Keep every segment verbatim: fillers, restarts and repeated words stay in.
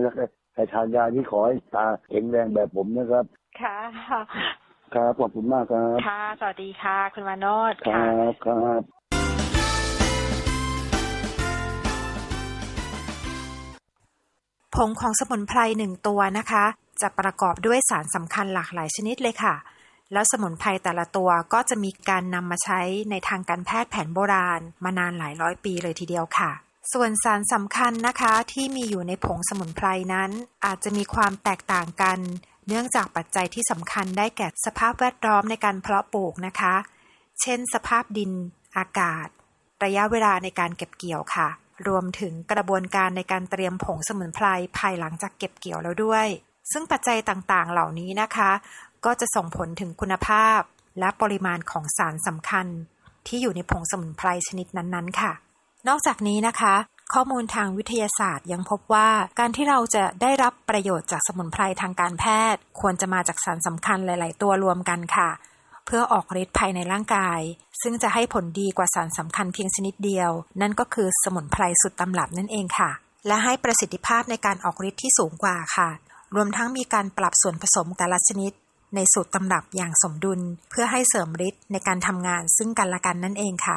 ใครทานยานี้ขอให้ตาแข็งแรงแบบผมนะครับค่ะครับขอบคุณมากครับค่ะสวัสดีค่ะคุณวานรครับครับผงของสมุนไพรหนึ่งตัวนะคะจะประกอบด้วยสารสำคัญหลากหลายชนิดเลยค่ะแล้วสมุนไพรแต่ละตัวก็จะมีการนำมาใช้ในทางการแพทย์แผนโบราณมานานหลายร้อยปีเลยทีเดียวค่ะส่วนสารสำคัญนะคะที่มีอยู่ในผงสมุนไพรนั้นอาจจะมีความแตกต่างกันเนื่องจากปัจจัยที่สำคัญได้แก่สภาพแวดล้อมในการเพาะปลูกนะคะเช่นสภาพดินอากาศระยะเวลาในการเก็บเกี่ยวค่ะรวมถึงกระบวนการในการเตรียมผงสมุนไพรภายหลังจากเก็บเกี่ยวแล้วด้วยซึ่งปัจจัยต่างๆเหล่านี้นะคะก็จะส่งผลถึงคุณภาพและปริมาณของสารสำคัญที่อยู่ในผงสมุนไพรชนิดนั้นๆค่ะนอกจากนี้นะคะข้อมูลทางวิทยาศาสตร์ยังพบว่าการที่เราจะได้รับประโยชน์จากสมุนไพรทางการแพทย์ควรจะมาจากสารสำคัญหลายๆตัวรวมกันค่ะเพื่อออกฤทธิ์ภายในร่างกายซึ่งจะให้ผลดีกว่าสารสำคัญเพียงชนิดเดียวนั่นก็คือสมุนไพรสุดตำรับนั่นเองค่ะและให้ประสิทธิภาพในการออกฤทธิ์ที่สูงกว่าค่ะรวมทั้งมีการปรับส่วนผสมแต่ละชนิดในสูตรตำรับอย่างสมดุลเพื่อให้เสริมฤทธิ์ในการทำงานซึ่งกันและกันนั่นเองค่ะ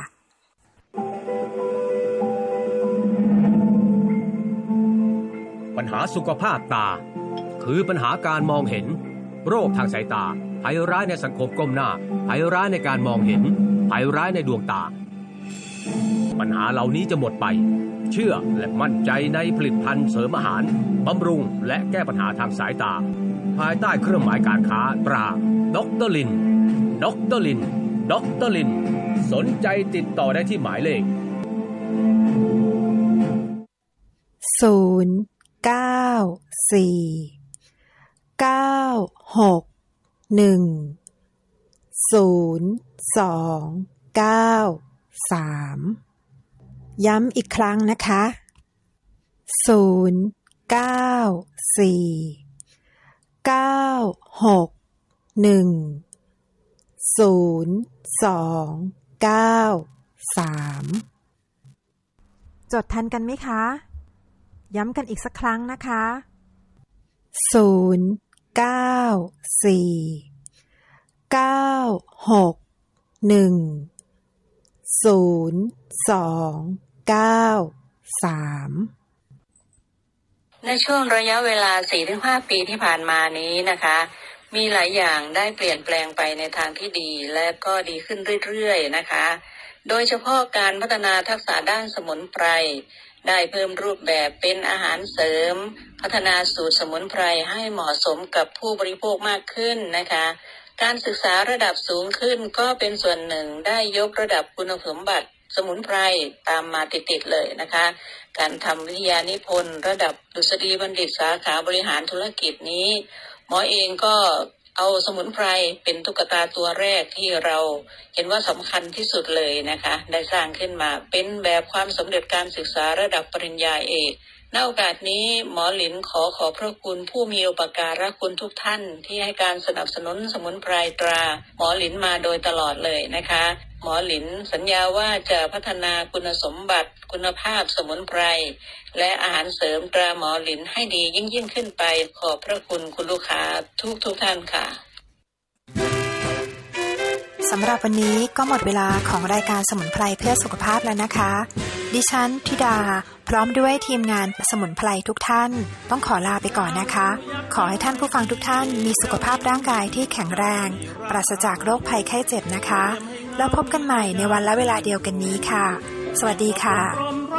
ปัญหาสุขภาพตาคือปัญหาการมองเห็นโรคทางสายตาภัยร้ายในสังคมก้มหน้าภัยร้ายในการมองเห็นภัยร้ายในดวงตาปัญหาเหล่านี้จะหมดไปเชื่อและมั่นใจในผลิตภัณฑ์เสริมอาหารบำรุงและแก้ปัญหาทางสายตาภายใต้เครื่องหมายการค้าตราด็อกเตอร์ลินด็อกเตอร์ลินด็อกเตอร์ลินสนใจติดต่อได้ที่หมายเลขศูนย์เก้าสี่เก้าหกหนึ่งศูนย์สองเก้าสามย้ำอีกครั้งนะคะศูนย์เก้าสี่เก้าหกหนึ่งศูนย์สองเก้าสามจดทันกันไหมคะย้ำกันอีกสักครั้งนะคะศูนย์เก้าสี่เก้าหกหนึ่งศูนย์สองเก้าสามในช่วงระยะเวลา สี่ถึงห้า ปีที่ผ่านมานี้นะคะมีหลายอย่างได้เปลี่ยนแปลงไปในทางที่ดีและก็ดีขึ้นเรื่อยๆนะคะโดยเฉพาะการพัฒนาทักษะด้านสมุนไพรได้เพิ่มรูปแบบเป็นอาหารเสริมพัฒนาสูตรสมุนไพรให้เหมาะสมกับผู้บริโภคมากขึ้นนะคะการศึกษาระดับสูงขึ้นก็เป็นส่วนหนึ่งได้ยกระดับคุณสมบัติสมุนไพรตามมาติดๆเลยนะคะการทำวิทยานิพนธ์ระดับดุษฎีบัณฑิตสาขาบริหารธุรกิจนี้หมอเองก็เอาสมุนไพรเป็นตุ๊กตาตัวแรกที่เราเห็นว่าสำคัญที่สุดเลยนะคะได้สร้างขึ้นมาเป็นแบบความสำเร็จการศึกษาระดับปริญญาเอกณ โอกาสนี้หมอหลินขอขอบพระคุณผู้มีอุปการะคุณทุกท่านที่ให้การสนับสนุนสมุนไพรตราหมอหลินมาโดยตลอดเลยนะคะหมอหลินสัญญาว่าจะพัฒนาคุณสมบัติคุณภาพสมุนไพรและอาหารเสริมตราหมอหลินให้ดียิ่งยิ่งขึ้นไปขอบพระคุณคุณลูกค้าทุกทุกท่านค่ะสำหรับวันนี้ก็หมดเวลาของรายการสมุนไพรเพื่อสุขภาพแล้วนะคะดิฉันธิดาพร้อมด้วยทีมงานสมุนไพรทุกท่านต้องขอลาไปก่อนนะคะขอให้ท่านผู้ฟังทุกท่านมีสุขภาพร่างกายที่แข็งแรงปราศจากโรคภัยไข้เจ็บนะคะแล้วพบกันใหม่ในวันและเวลาเดียวกันนี้ค่ะสวัสดีค่ะ